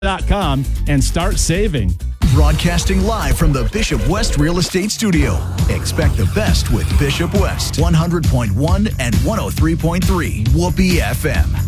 .com and start saving. Broadcasting live from the Bishop West Real Estate Studio. Expect the best with Bishop West. 100.1 and 103.3 Whoopee FM.